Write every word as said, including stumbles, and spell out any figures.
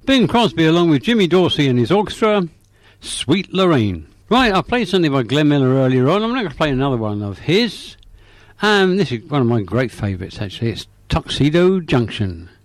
Bing Crosby along with Jimmy Dorsey and his orchestra, Sweet Lorraine. Right, I played something by Glenn Miller earlier on. I'm not going to play another one of his. Um, this is one of my great favourites, actually. It's Tuxedo Junction.